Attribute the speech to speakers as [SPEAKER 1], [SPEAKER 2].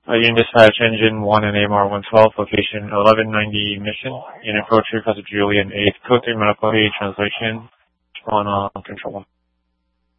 [SPEAKER 1] Union Dispatch Engine 1 and AMR 112, location 1190 Mission, Unit Approach Professor Julian 8th, Code 3 Medical Aid Translation on Control 1.